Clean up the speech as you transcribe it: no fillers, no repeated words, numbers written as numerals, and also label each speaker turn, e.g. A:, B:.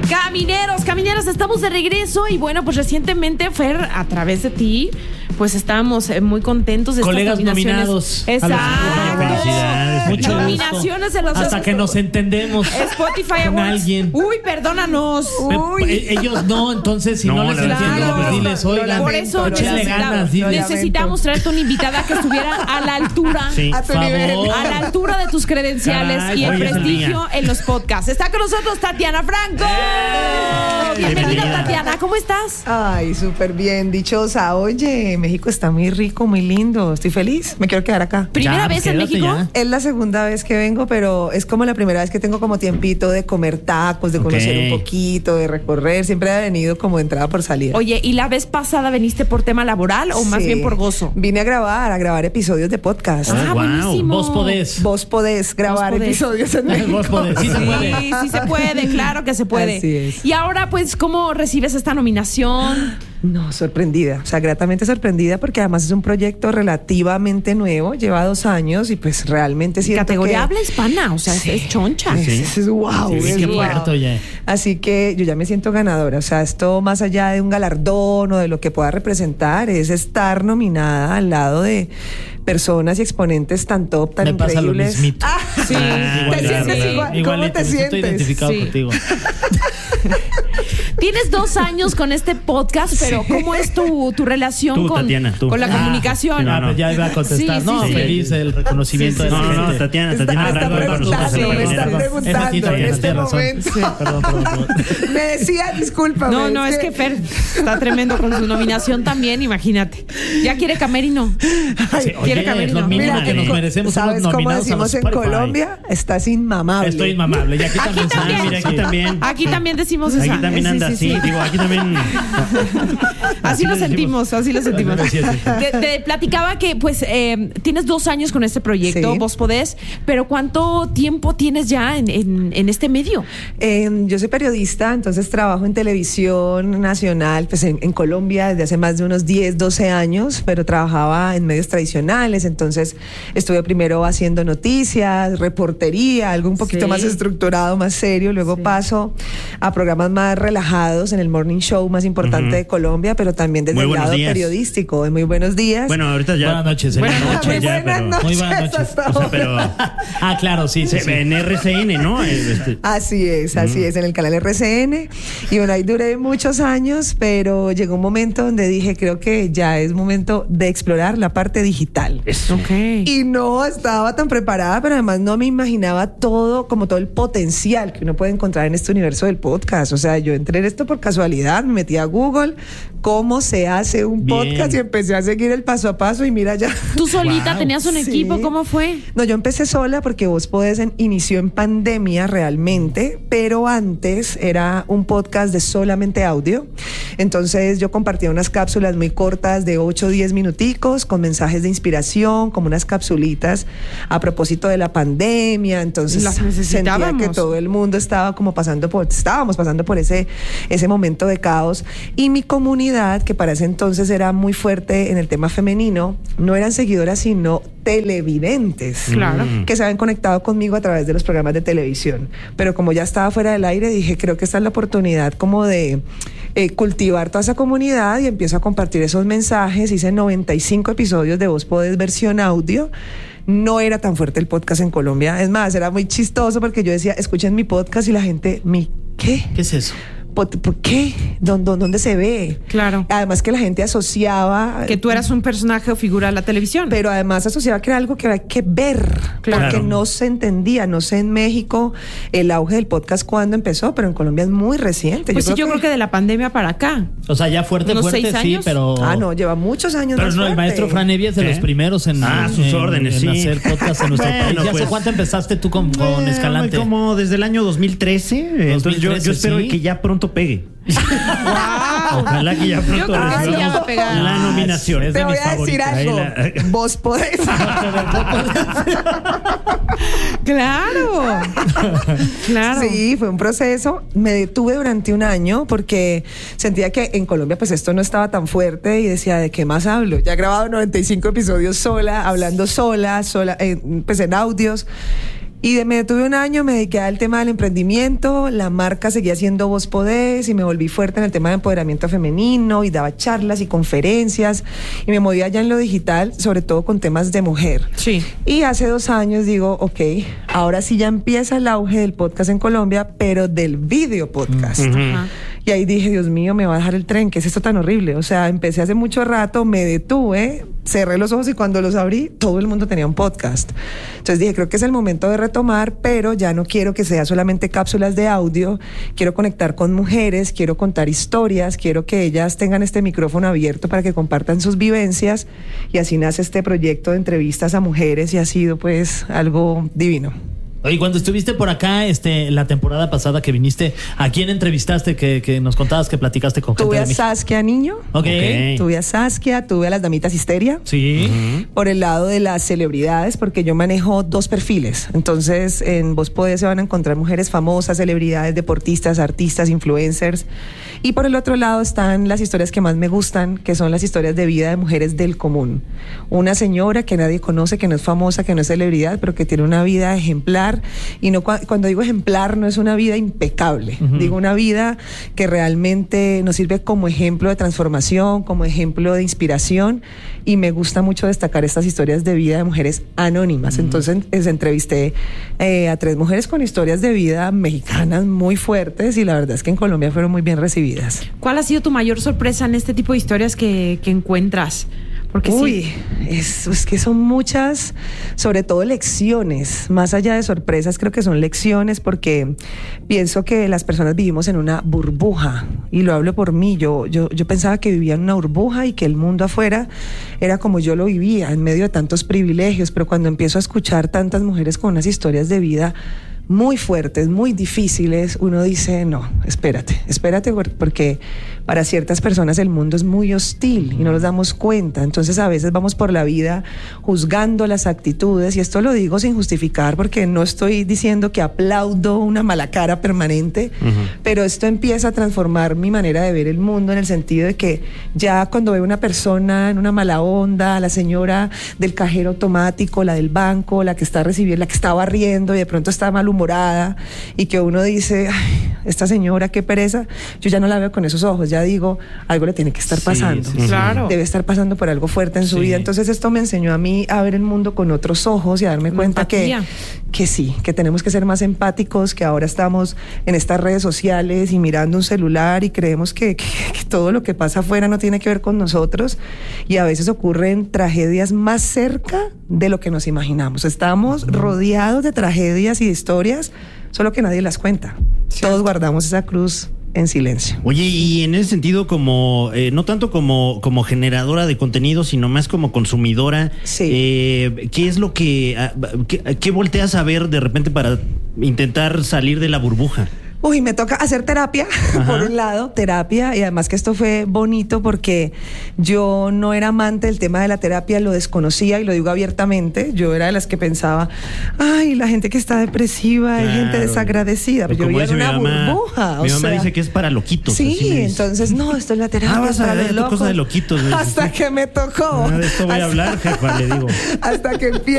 A: Camineros, estamos de regreso y bueno, pues recientemente, Fer, a través de ti, pues estábamos muy contentos de
B: colegas
A: estas
B: nominados.
A: Exacto.
B: Felicidades. Mucho
A: nominaciones de los
B: hasta que nos entendemos.
A: Spotify
B: con
A: Awards.
B: alguien.
A: Uy, perdónanos.
B: Ellos no, entonces si no les entiendo, pues diles, oigan,
A: por eso
B: échenle ganas.
A: necesitamos traerte una invitada que estuviera a la altura.
B: Sí,
C: a tu nivel.
A: A la altura de tus credenciales.
B: Caray,
A: y el
B: hoy es el
A: prestigio
B: día.
A: en los podcasts. Está con nosotros Tatiana Franco. Bienvenida, Tatiana. ¿Cómo estás?
C: Ay, súper bien, dichosa. Oye, México está muy rico, muy lindo. Estoy feliz. Me quiero quedar acá.
A: ¿Primera
B: Ya,
A: vez en
B: quédate
A: México?
B: ya.
C: Es la segunda vez que vengo, pero es como la primera vez que tengo como tiempito de comer tacos, de conocer un poquito, de recorrer. Siempre he venido como entrada por salida.
A: Oye, ¿y la vez pasada veniste por tema laboral o más
C: Sí.
A: bien por gozo?
C: Vine a grabar episodios de podcast.
A: Ah, buenísimo.
B: Vos podés.
C: Vos podés grabar
A: Vos podés.
C: episodios en México.
B: Vos podés. Sí se puede.
A: Sí se puede, claro que se puede.
C: Así es.
A: Y ahora, pues, ¿cómo recibes esta nominación?
C: No, sorprendida, o sea, gratamente sorprendida porque además es un proyecto relativamente nuevo, lleva 2 años y pues realmente siento
A: Categoría
C: que...
A: habla hispana, o sea, es choncha.
C: Es wow,
B: Sí,
C: es
B: qué
C: wow.
B: puerto ya.
C: Así que yo ya me siento ganadora, o sea, esto más allá de un galardón o de lo que pueda representar, es estar nominada al lado de personas y exponentes tan top, tan
B: Me pasa lo
C: increíbles.
B: mismito.
A: Sí.
C: ¿Te sientes igual? ¿Cómo
B: Igualito,
C: te
B: me siento
C: sientes?
B: identificado
A: Sí.
B: contigo.
A: Tienes 2 años con este podcast, pero ¿cómo es tu relación
D: Tú,
A: con,
D: Tatiana, tú.
A: con la comunicación?
B: No, pues ya iba a contestar.
A: Sí,
B: no,
A: sí.
B: feliz el reconocimiento de la
D: No,
B: gente.
D: Tatiana
C: Está
D: arrancó con nosotros
C: preguntando,
D: en la
C: me está
D: mañana.
C: preguntando en este momento.
B: Perdón.
C: Me decía, discúlpame.
A: No, es que Fer está tremendo con su nominación también, imagínate. Ya quiere camerino.
B: Sí,
A: Quiere
B: oye,
A: camerino.
B: lo mínimo
C: Mira,
B: que nos merecemos son los
C: ¿sabes cómo
B: nominados a los
C: decimos en
B: Spotify.
C: Colombia? Estás inmamable.
B: Estoy inmamable. Y aquí
A: Aquí
B: también.
A: también.
D: Mira, aquí también.
A: Aquí también decimos eso.
D: Aquí también anda así. Digo, aquí también.
A: Así lo sentimos.
B: Sí.
A: Te platicaba que pues tienes 2 años con este proyecto,
C: Sí.
A: Vos Podés, pero ¿cuánto tiempo tienes ya en este medio?
C: Yo soy periodista, entonces trabajo en televisión nacional, pues en Colombia desde hace más de unos 10, 12 años, pero trabajaba en medios tradicionales, entonces estuve primero haciendo noticias, reportería, algo un poquito
A: Sí.
C: más estructurado, más serio, luego
A: Sí.
C: paso a programas más relajados en el morning show más importante de Colombia, pero también desde
D: Muy
C: el
D: buenos
C: lado
D: días.
C: periodístico, de Muy Buenos Días.
D: Bueno, ahorita ya.
B: Buenas noches.
A: Buenas
B: señor.
A: noches.
D: ya,
C: Buenas
D: pero-
C: noches.
B: Muy buenas noches.
C: hasta
D: O sea,
C: ahora.
D: pero.
B: Ah, claro, sí.
D: En RCN, ¿no?
C: Así es, en el canal RCN. Y bueno, ahí duré muchos años, pero llegó un momento donde dije, creo que ya es momento de explorar la parte digital.
A: Ok.
C: Y no estaba tan preparada, pero además no me imaginaba todo el potencial que uno puede encontrar en este universo del podcast. O sea, yo entré en esto por casualidad, me metí a Google, cómo se hace un
D: Bien.
C: podcast y empecé a seguir el paso a paso y mira ya.
A: ¿Tú solita
B: Wow.
A: tenías un
C: Sí.
A: equipo? ¿Cómo fue?
C: No, yo empecé sola porque Vos Podés inició en pandemia realmente, pero antes era un podcast de solamente audio. Entonces yo compartía unas cápsulas muy cortas de 8 o 10 minuticos con mensajes de inspiración, como unas capsulitas a propósito de la pandemia. Entonces
A: Las
C: sentía
A: necesitábamos.
C: que todo el mundo estábamos pasando por ese momento de caos. Y mi comunidad, que para ese entonces era muy fuerte en el tema femenino, no eran seguidoras, sino televidentes.
A: Claro.
C: Que se habían conectado conmigo a través de los programas de televisión. Pero como ya estaba fuera del aire, dije, creo que esta es la oportunidad como de cultivar toda esa comunidad y empiezo a compartir esos mensajes. Hice 95 episodios de Vos Podés versión audio. No era tan fuerte el podcast en Colombia. Es más, era muy chistoso porque yo decía, escuchen mi podcast y la gente, ¿qué?
B: ¿Qué es eso?
C: ¿Por qué? ¿Dónde se ve?
A: Claro.
C: Además que la gente asociaba...
A: Que tú eras un personaje o figura de la televisión.
C: Pero además asociaba que era algo que había que ver,
A: Claro.
C: porque no se entendía. No sé en México el auge del podcast cuándo empezó, pero en Colombia es muy reciente.
A: Pues yo creo que de la pandemia para acá.
B: O sea, ya fuerte,
A: ¿Unos
B: sí,
A: 6 años?
B: pero...
C: no, lleva muchos años
B: Pero
C: más
B: no, el
C: fuerte.
B: maestro Fran Evia es de los primeros en,
D: sus órdenes,
B: en
D: sí.
B: hacer podcast en nuestro
D: Bueno,
B: país. ¿Ya
D: pues,
B: hace cuánto empezaste tú con Escalante?
D: Como desde el año 2013. Entonces yo
B: 2013,
D: espero
B: sí.
D: que ya pronto pegue.
A: ¡Wow!
D: Ojalá que ya
A: Yo
D: pronto
A: creo que sí
D: recibamos
A: ya va a pegar.
D: la nominación.
B: Es
C: Te
B: de
C: voy
B: mis
C: a decir
B: favoritos.
C: algo. Vos podés.
A: Claro. Claro.
C: Sí, fue un proceso. Me detuve durante un año porque sentía que en Colombia pues esto no estaba tan fuerte y decía, ¿de qué más hablo? Ya he grabado 95 episodios sola, hablando sola, pues en audios. Y me detuve un año, me dediqué al tema del emprendimiento, la marca seguía siendo Vos Podés y me volví fuerte en el tema de empoderamiento femenino y daba charlas y conferencias y me movía ya en lo digital, sobre todo con temas de mujer.
A: Sí.
C: Y hace 2 años digo, ok, ahora sí ya empieza el auge del podcast en Colombia, pero del video podcast.
A: Ajá.
C: Y ahí dije, Dios mío, me va a dejar el tren, ¿qué es esto tan horrible? O sea, empecé hace mucho rato, me detuve, cerré los ojos y cuando los abrí, todo el mundo tenía un podcast. Entonces dije, creo que es el momento de retomar, pero ya no quiero que sea solamente cápsulas de audio, quiero conectar con mujeres, quiero contar historias, quiero que ellas tengan este micrófono abierto para que compartan sus vivencias y así nace este proyecto de entrevistas a mujeres y ha sido pues algo divino.
B: Oye, cuando estuviste por acá, la temporada pasada que viniste, ¿a quién entrevistaste que nos contabas que platicaste con gente
C: Tuve
B: de
C: a
B: México?
C: Saskia Niño,
B: Ok.
C: tuve a Saskia, tuve a las Damitas Histeria.
B: Sí.
C: Por el lado de las celebridades, porque yo manejo 2 perfiles. Entonces, en Vos Podés se van a encontrar mujeres famosas, celebridades, deportistas, artistas, influencers. Y por el otro lado están las historias que más me gustan, que son las historias de vida de mujeres del común. Una señora que nadie conoce, que no es famosa, que no es celebridad, pero que tiene una vida ejemplar. Y no cuando digo ejemplar, no es una vida impecable. Digo una vida que realmente nos sirve como ejemplo de transformación, como ejemplo de inspiración. Y me gusta mucho destacar estas historias de vida de mujeres anónimas. Entonces entrevisté a 3 mujeres con historias de vida mexicanas muy fuertes y la verdad es que en Colombia fueron muy bien recibidas.
A: ¿Cuál ha sido tu mayor sorpresa en este tipo de historias que encuentras? Porque
C: Uy,
A: sí.
C: es que son muchas, sobre todo lecciones, más allá de sorpresas, creo que son lecciones porque pienso que las personas vivimos en una burbuja y lo hablo por mí, yo pensaba que vivía en una burbuja y que el mundo afuera era como yo lo vivía, en medio de tantos privilegios, pero cuando empiezo a escuchar tantas mujeres con unas historias de vida muy fuertes, muy difíciles, uno dice, no, espérate porque para ciertas personas el mundo es muy hostil y no nos damos cuenta. Entonces a veces vamos por la vida juzgando las actitudes y esto lo digo sin justificar porque no estoy diciendo que aplaudo una mala cara permanente, pero esto empieza a transformar mi manera de ver el mundo en el sentido de que ya cuando veo una persona en una mala onda, la señora del cajero automático, la del banco, la que está recibiendo, la que está barriendo y de pronto está malhumorada y que uno dice, ay, esta señora qué pereza, yo ya no la veo con esos ojos, ya digo, algo le tiene que estar pasando.
A: sí, claro.
C: Debe estar pasando por algo fuerte en su
B: Sí.
C: vida. Entonces esto me enseñó a mí a ver el mundo con otros ojos y a darme cuenta
A: Empatía.
C: que sí, que tenemos que ser más empáticos, que ahora estamos en estas redes sociales y mirando un celular y creemos que todo lo que pasa afuera no tiene que ver con nosotros y a veces ocurren tragedias más cerca de lo que nos imaginamos. Estamos rodeados de tragedias y de historias, solo que nadie las cuenta. Todos guardamos esa cruz en silencio.
D: Oye, y en ese sentido, como no tanto como generadora de contenido, sino más como consumidora,
C: Sí.
D: ¿qué es lo qué volteas a ver de repente para intentar salir de la burbuja?
C: Uy, me toca hacer terapia, por un lado, terapia, y además que esto fue bonito porque yo no era amante del tema de la terapia, lo desconocía y lo digo abiertamente. Yo era de las que pensaba, ay, la gente que está depresiva es gente desagradecida. Pero yo
D: como
C: vivía en
D: dice
C: una
D: mi mamá,
C: burbuja.
D: Mi mamá dice que es para loquitos.
C: Sí,
D: así me dice.
C: entonces, no, esto es la terapia.
D: vas
C: es
D: a
C: para
D: ver
C: los
D: tu cosa
C: locos.
D: de loquitos.
C: Hasta que me tocó.
D: De esto voy a hablar, jefa, le digo.
C: Hasta que empiezo